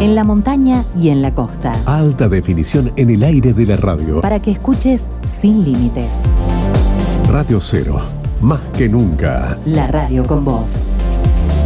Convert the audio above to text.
en la montaña y en la costa. Alta definición en el aire de la radio. Para que escuches sin límites. Radio Cero, más que nunca. La radio con vos.